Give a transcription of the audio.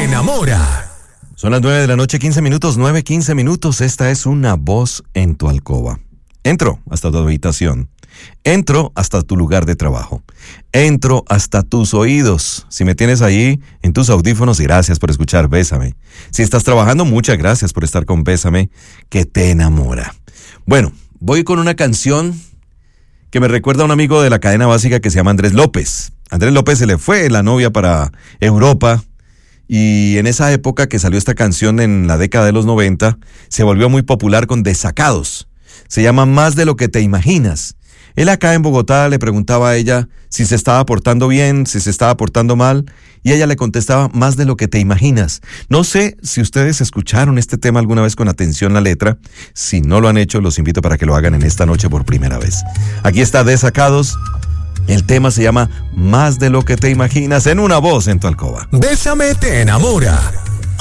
te enamora. Son las 9 de la noche, 15 minutos, 9:15 minutos. Esta es una voz en tu alcoba. Entro hasta tu habitación. Entro hasta tu lugar de trabajo. Entro hasta tus oídos. Si me tienes ahí en tus audífonos, gracias por escuchar Bésame. Si estás trabajando, muchas gracias por estar con Bésame, que te enamora. Bueno, voy con una canción que me recuerda a un amigo de la cadena básica que se llama Andrés López. Andrés López se le fue la novia para Europa y en esa época que salió esta canción en la década de los 90, se volvió muy popular con Desacados. Se llama Más de lo que te imaginas. Él acá en Bogotá le preguntaba a ella si se estaba portando bien, si se estaba portando mal, y ella le contestaba más de lo que te imaginas. No sé si ustedes escucharon este tema alguna vez con atención la letra. Si no lo han hecho, los invito para que lo hagan en esta noche por primera vez. Aquí está Desacados. El tema se llama Más de lo que te imaginas en una voz en tu alcoba. Bésame te enamora.